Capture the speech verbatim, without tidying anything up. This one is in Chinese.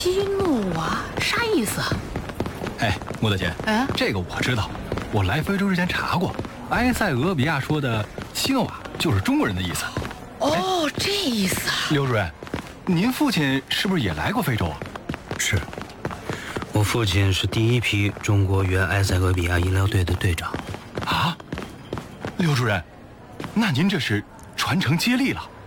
基诺娃啥意思啊？ 哎，穆德姐， 哎， 这个我知道，我来非洲之前查过，埃塞俄比亚说的基诺瓦就是中国人的意思。 哦，这意思啊。 刘主任，您父亲是不是也来过非洲啊？ 是，我父亲是第一批中国援埃塞俄比亚医疗队的队长。 啊，刘主任，那您这是传承接力了。